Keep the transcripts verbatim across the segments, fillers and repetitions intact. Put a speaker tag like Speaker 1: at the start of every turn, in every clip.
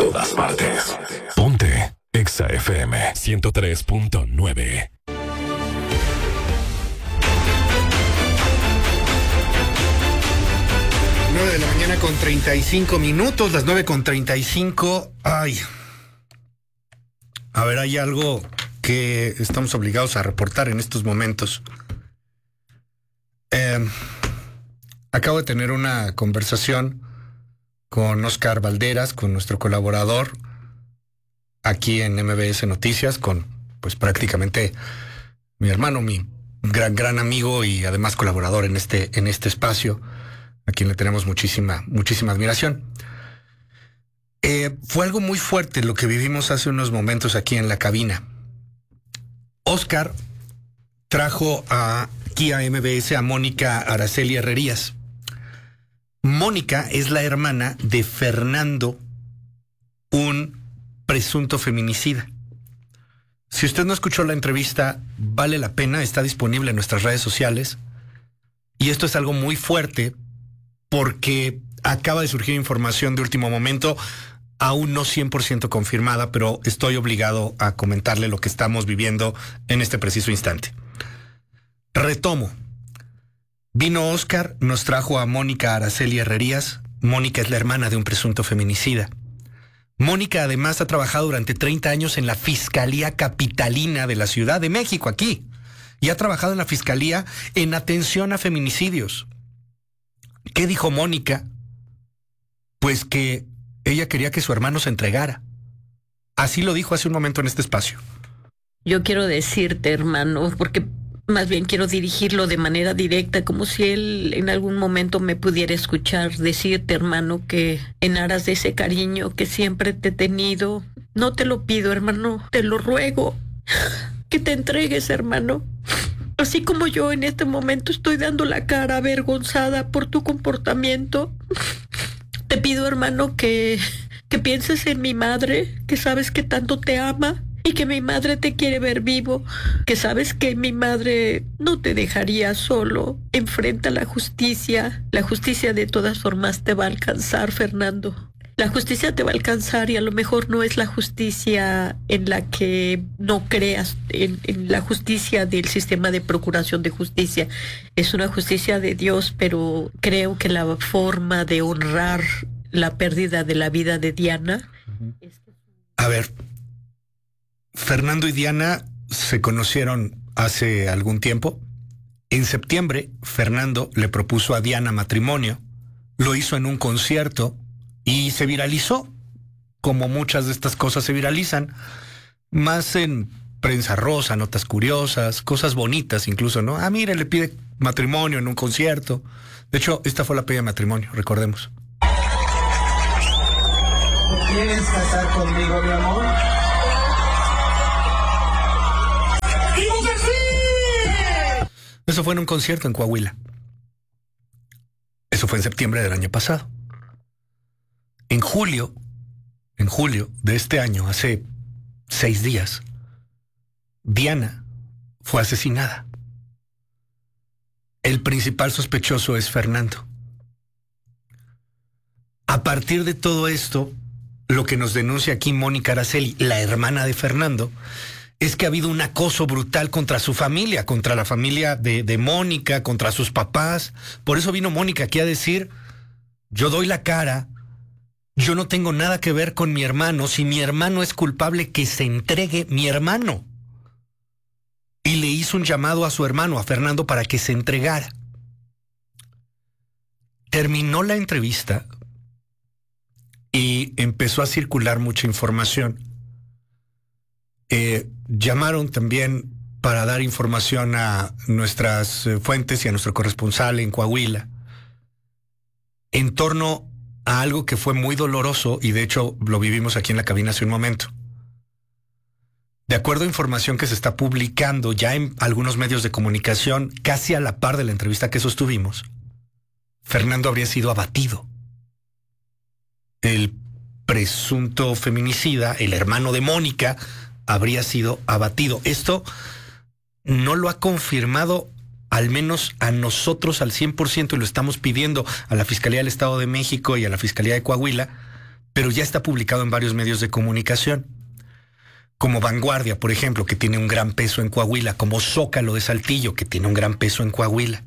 Speaker 1: todas partes. Ponte Exa F M ciento tres punto nueve.
Speaker 2: nueve de la mañana con treinta y cinco minutos, las nueve con treinta y cinco. Ay. A ver, hay algo que estamos obligados a reportar en estos momentos. Eh, acabo de tener una conversación con Oscar Valderas, con nuestro colaborador aquí en M B S Noticias, con pues prácticamente mi hermano, mi gran, gran amigo y además colaborador en este, en este espacio, a quien le tenemos muchísima, muchísima admiración. Eh, fue algo muy fuerte lo que vivimos hace unos momentos aquí en la cabina. Oscar trajo a, aquí a M B S a Mónica Araceli Herrerías. Mónica es la hermana de Fernando, un presunto feminicida. Si usted no escuchó la entrevista, vale la pena, está disponible en nuestras redes sociales. Y esto es algo muy fuerte porque acaba de surgir información de último momento, aún no cien por ciento confirmada, pero estoy obligado a comentarle lo que estamos viviendo en este preciso instante. Retomo. Vino Oscar, nos trajo a Mónica Araceli Herrerías. Mónica es la hermana de un presunto feminicida. Mónica además ha trabajado durante treinta años en la Fiscalía Capitalina de la Ciudad de México, aquí. Y ha trabajado en la Fiscalía en atención a feminicidios. ¿Qué dijo Mónica? Pues que ella quería que su hermano se entregara. Así lo dijo hace un momento en este espacio.
Speaker 3: Yo quiero decirte, hermano, porque más bien quiero dirigirlo de manera directa, como si él en algún momento me pudiera escuchar, decirte, hermano, que en aras de ese cariño que siempre te he tenido, no te lo pido, hermano, te lo ruego, que te entregues, hermano. Así como yo en este momento estoy dando la cara avergonzada por tu comportamiento, te pido, hermano, que, que pienses en mi madre, que sabes que tanto te ama y que mi madre te quiere ver vivo, que sabes que mi madre no te dejaría solo. Enfrenta la justicia. La justicia de todas formas te va a alcanzar, Fernando. La justicia te va a alcanzar y a lo mejor no es la justicia en la que no creas, en, en la justicia del sistema de procuración de justicia. Es una justicia de Dios, pero creo que la forma de honrar la pérdida de la vida de Diana... Uh-huh. es que...
Speaker 2: A ver, Fernando y Diana se conocieron hace algún tiempo. En septiembre, Fernando le propuso a Diana matrimonio. Lo hizo en un concierto y se viralizó, como muchas de estas cosas se viralizan, más en prensa rosa, notas curiosas, cosas bonitas incluso, ¿no? Ah, mire, le pide matrimonio en un concierto. De hecho, esta fue la pedida de matrimonio, recordemos.
Speaker 4: ¿Quieres casar conmigo, mi amor?
Speaker 2: Eso fue en un concierto en Coahuila. Eso fue en septiembre del año pasado. En julio, en julio de este año, hace seis días, Diana fue asesinada. El principal sospechoso es Fernando. A partir de todo esto, lo que nos denuncia aquí Mónica Araceli, la hermana de Fernando, es que ha habido un acoso brutal contra su familia, contra la familia de, de Mónica, contra sus papás. Por eso vino Mónica aquí a decir, yo doy la cara, yo no tengo nada que ver con mi hermano. Si mi hermano es culpable, que se entregue mi hermano. Y le hizo un llamado a su hermano, a Fernando, para que se entregara. Terminó la entrevista y empezó a circular mucha información. Eh, llamaron también para dar información a nuestras eh, fuentes y a nuestro corresponsal en Coahuila en torno a algo que fue muy doloroso y de hecho lo vivimos aquí en la cabina hace un momento. De acuerdo a información que se está publicando ya en algunos medios de comunicación, casi a la par de la entrevista que sostuvimos, Fernando habría sido abatido. El presunto feminicida, el hermano de Mónica, habría sido abatido. Esto no lo ha confirmado al menos a nosotros al cien por ciento y lo estamos pidiendo a la Fiscalía del Estado de México y a la Fiscalía de Coahuila, pero ya está publicado en varios medios de comunicación, como Vanguardia, por ejemplo, que tiene un gran peso en Coahuila, como Zócalo de Saltillo, que tiene un gran peso en Coahuila.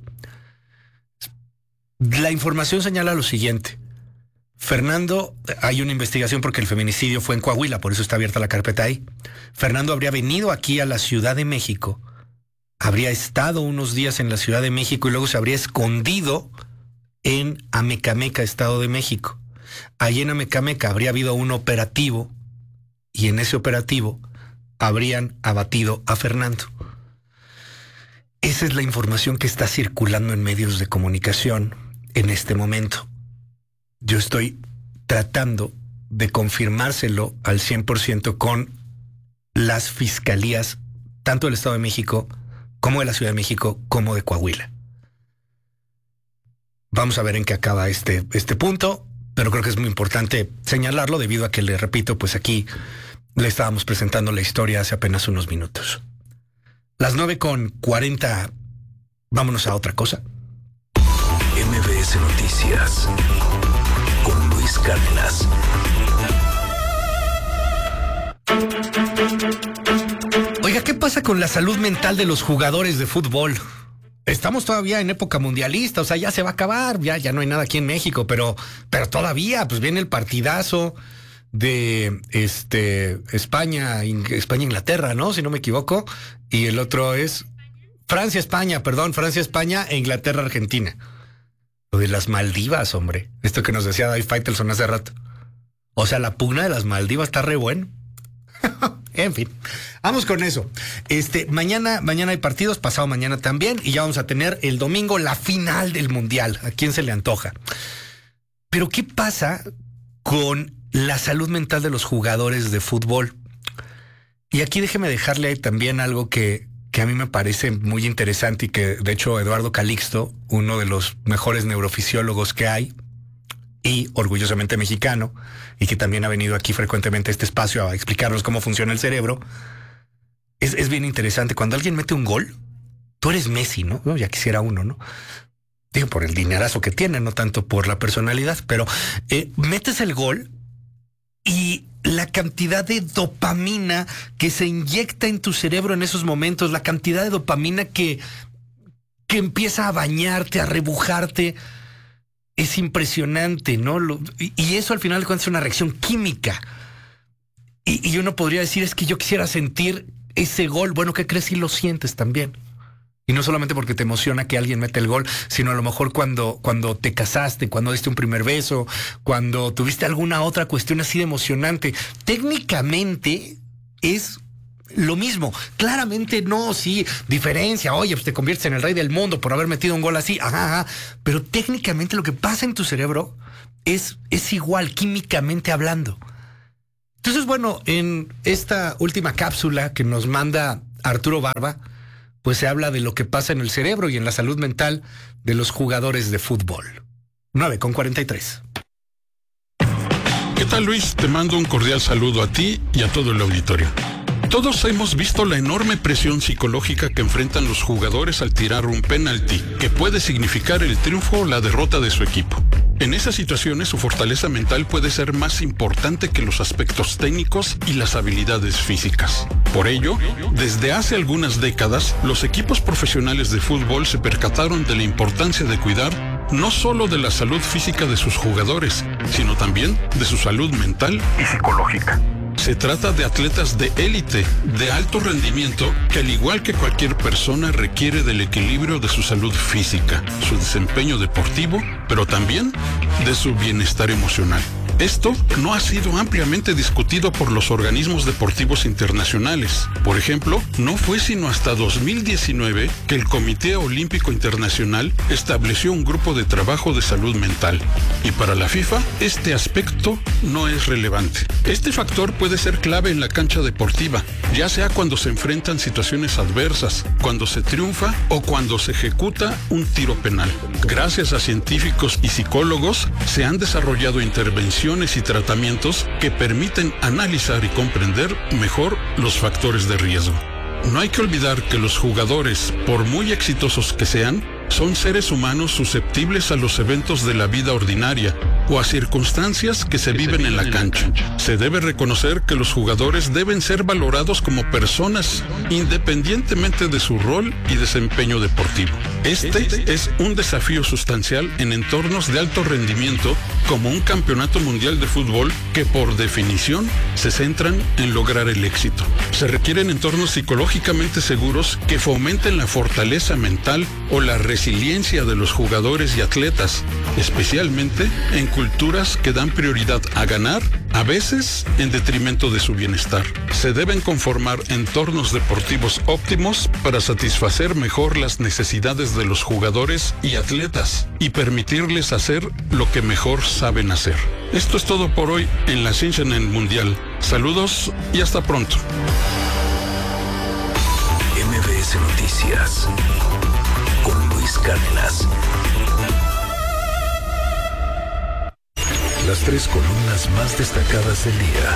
Speaker 2: La información señala lo siguiente. Fernando, hay una investigación porque el feminicidio fue en Coahuila, por eso está abierta la carpeta ahí. Fernando habría venido aquí a la Ciudad de México, habría estado unos días en la Ciudad de México y luego se habría escondido en Amecameca, Estado de México. Allí en Amecameca habría habido un operativo y en ese operativo habrían abatido a Fernando. Esa es la información que está circulando en medios de comunicación en este momento. Yo estoy tratando de confirmárselo al cien por ciento con las fiscalías, tanto del Estado de México, como de la Ciudad de México, como de Coahuila. Vamos a ver en qué acaba este, este punto, pero creo que es muy importante señalarlo debido a que, le repito, pues aquí le estábamos presentando la historia hace apenas unos minutos. Las nueve con cuarenta, vámonos a otra cosa.
Speaker 1: M B S Noticias con Luis Cárdenas.
Speaker 2: Oiga, ¿qué pasa con la salud mental de los jugadores de fútbol? Estamos todavía en época mundialista, o sea, ya se va a acabar, ya, ya no hay nada aquí en México, pero, pero todavía, pues viene el partidazo de este España, España-Inglaterra, ¿no? Si no me equivoco, y el otro es Francia-España, perdón, Francia-España e Inglaterra-Argentina. Lo de las Maldivas, hombre. Esto que nos decía David Faitelson hace rato. O sea, la pugna de las Maldivas está re bueno. En fin, vamos con eso. Este, mañana, mañana hay partidos, pasado mañana también, y ya vamos a tener el domingo la final del Mundial. ¿A quién se le antoja? Pero ¿qué pasa con la salud mental de los jugadores de fútbol? Y aquí déjeme dejarle ahí también algo que, que a mí me parece muy interesante y que, de hecho, Eduardo Calixto, uno de los mejores neurofisiólogos que hay, y orgullosamente mexicano, y que también ha venido aquí frecuentemente a este espacio a explicarnos cómo funciona el cerebro, es, es bien interesante. Cuando alguien mete un gol, tú eres Messi, ¿no? Ya quisiera uno, ¿no? Digo, por el dinerazo que tiene, no tanto por la personalidad, pero eh, metes el gol y la cantidad de dopamina que se inyecta en tu cerebro en esos momentos, la cantidad de dopamina que, que empieza a bañarte, a rebujarte, es impresionante, ¿no? Lo, y, y eso al final de cuentas es una reacción química. Y, y uno podría decir, es que yo quisiera sentir ese gol. Bueno, ¿qué crees si lo sientes también? Y no solamente porque te emociona que alguien mete el gol, sino a lo mejor cuando, cuando te casaste, cuando diste un primer beso, cuando tuviste alguna otra cuestión así de emocionante. Técnicamente es lo mismo. Claramente no, sí, diferencia. Oye, pues te conviertes en el rey del mundo por haber metido un gol así. Ajá, ajá. Pero técnicamente lo que pasa en tu cerebro es, es igual, químicamente hablando. Entonces, bueno, en esta última cápsula que nos manda Arturo Barba, pues se habla de lo que pasa en el cerebro y en la salud mental de los jugadores de fútbol. nueve con cuarenta y tres.
Speaker 5: ¿Qué tal, Luis? Te mando un cordial saludo a ti y a todo el auditorio. Todos hemos visto la enorme presión psicológica que enfrentan los jugadores al tirar un penalti, que puede significar el triunfo o la derrota de su equipo. En esas situaciones, su fortaleza mental puede ser más importante que los aspectos técnicos y las habilidades físicas. Por ello, desde hace algunas décadas, los equipos profesionales de fútbol se percataron de la importancia de cuidar no solo de la salud física de sus jugadores, sino también de su salud mental y psicológica. Se trata de atletas de élite, de alto rendimiento, que al igual que cualquier persona requiere del equilibrio de su salud física, su desempeño deportivo, pero también de su bienestar emocional. Esto no ha sido ampliamente discutido por los organismos deportivos internacionales. Por ejemplo, no fue sino hasta dos mil diecinueve que el Comité Olímpico Internacional estableció un grupo de trabajo de salud mental. Y para la FIFA, este aspecto no es relevante. Este factor puede ser clave en la cancha deportiva, ya sea cuando se enfrentan situaciones adversas, cuando se triunfa o cuando se ejecuta un tiro penal. Gracias a científicos y psicólogos, se han desarrollado intervenciones y tratamientos que permiten analizar y comprender mejor los factores de riesgo. No hay que olvidar que los jugadores, por muy exitosos que sean, son seres humanos susceptibles a los eventos de la vida ordinaria o a circunstancias que se viven en la cancha. Se debe reconocer que los jugadores deben ser valorados como personas, independientemente de su rol y desempeño deportivo. Este es un desafío sustancial en entornos de alto rendimiento, como un campeonato mundial de fútbol que por definición se centran en lograr el éxito. Se requieren entornos psicológicamente seguros que fomenten la fortaleza mental o la resiliencia de los jugadores y atletas, especialmente en culturas que dan prioridad a ganar, a veces en detrimento de su bienestar. Se deben conformar entornos deportivos óptimos para satisfacer mejor las necesidades de los jugadores y atletas y permitirles hacer lo que mejor saben hacer. Esto es todo por hoy en La Ciencia en el Mundial. Saludos y hasta pronto.
Speaker 1: M B S Noticias con Luis Cárdenas. Las tres columnas más destacadas del día.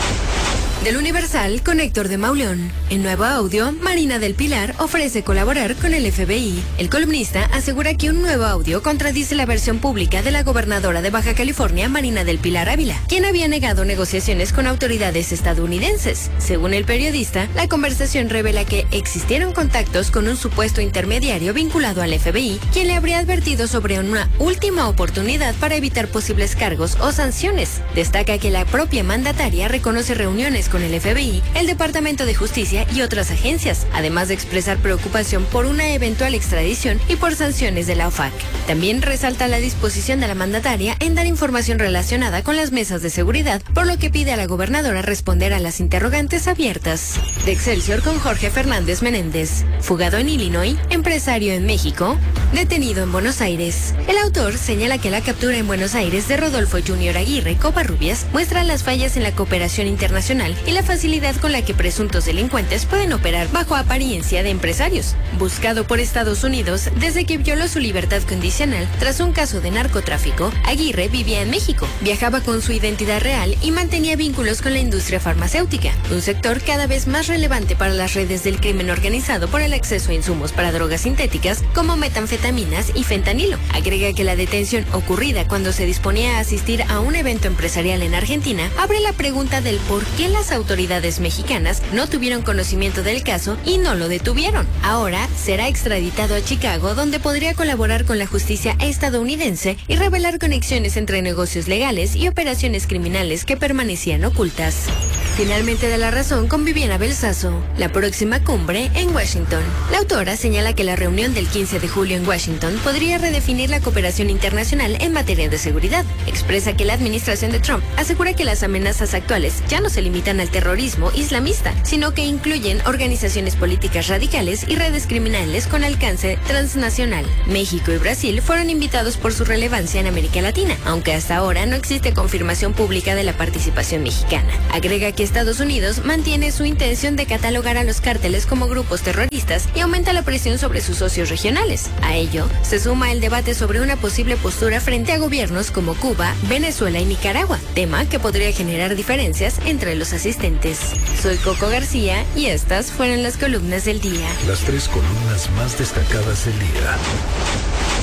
Speaker 6: Del Universal, con Héctor de Mauleón. En nuevo audio, Marina del Pilar ofrece colaborar con el F B I. El columnista asegura que un nuevo audio contradice la versión pública de la gobernadora de Baja California, Marina del Pilar Ávila, quien había negado negociaciones con autoridades estadounidenses. Según el periodista, la conversación revela que existieron contactos con un supuesto intermediario vinculado al F B I, quien le habría advertido sobre una última oportunidad para evitar posibles cargos o sanciones. Destaca que la propia mandataria reconoce reuniones con el F B I, el Departamento de Justicia y otras agencias, además de expresar preocupación por una eventual extradición y por sanciones de la O F A C. También resalta la disposición de la mandataria en dar información relacionada con las mesas de seguridad, por lo que pide a la gobernadora responder a las interrogantes abiertas. De Excelsior, con Jorge Fernández Menéndez. Fugado en Illinois, empresario en México, detenido en Buenos Aires. El autor señala que la captura en Buenos Aires de Rodolfo Junior Aguirre Covarrubias muestra las fallas en la cooperación internacional y la facilidad con la que presuntos delincuentes pueden operar bajo apariencia de empresarios. Buscado por Estados Unidos desde que violó su libertad condicional tras un caso de narcotráfico, Aguirre vivía en México, viajaba con su identidad real y mantenía vínculos con la industria farmacéutica, un sector cada vez más relevante para las redes del crimen organizado por el acceso a insumos para drogas sintéticas como metanfetaminas y fentanilo. Agrega que la detención ocurrida cuando se disponía a asistir a un evento empresarial en Argentina abre la pregunta del por qué las autoridades mexicanas no tuvieron conocimiento del caso y no lo detuvieron. Ahora será extraditado a Chicago, donde podría colaborar con la justicia estadounidense y revelar conexiones entre negocios legales y operaciones criminales que permanecían ocultas. Finalmente da la razón con Viviana Belsazo. La próxima cumbre en Washington. La autora señala que la reunión del quince de julio en Washington podría redefinir la cooperación internacional en materia de seguridad. Expresa que la administración de Trump asegura que las amenazas actuales ya no se limitan al terrorismo islamista, sino que incluyen organizaciones políticas radicales y redes criminales con alcance transnacional. México y Brasil fueron invitados por su relevancia en América Latina, aunque hasta ahora no existe confirmación pública de la participación mexicana. Agrega que Estados Unidos mantiene su intención de catalogar a los cárteles como grupos terroristas y aumenta la presión sobre sus socios regionales. A ello se suma el debate sobre una posible postura frente a gobiernos como Cuba, Venezuela y Nicaragua, tema que podría generar diferencias entre los asistentes. Soy Coco García y estas fueron las columnas del día.
Speaker 1: Las tres columnas más destacadas del día.